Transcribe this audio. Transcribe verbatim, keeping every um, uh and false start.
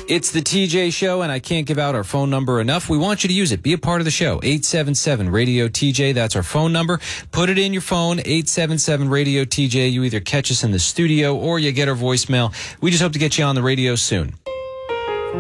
It's the T J Show, and I can't give out our phone number enough. We want you to use it. Be a part of the show. eight seven seven radio T J. That's our phone number. Put it in your phone, eight seven seven radio T J. You either catch us in the studio or you get our voicemail. We just hope to get you on the radio soon.